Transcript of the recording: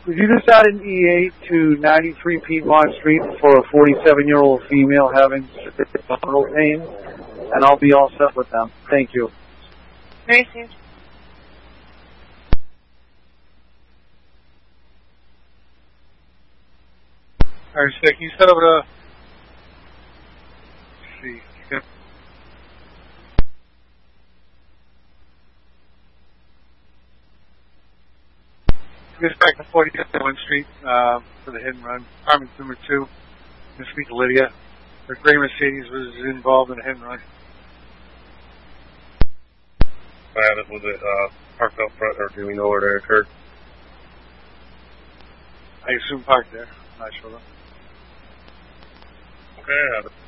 Would you just add an E8 to 93 Piedmont Street for a 47-year-old female having abdominal pain, and I'll be all set with them. Thank you. Very soon. All right, so can you set over to, let's see, get back to 47 Street for the hit and run. Apartment number 2. This week, Lydia. The gray Mercedes was involved in a hit and run. Was it parked out front, or do we know where that occurred? I assume parked there. I'm not sure. Okay, I have it.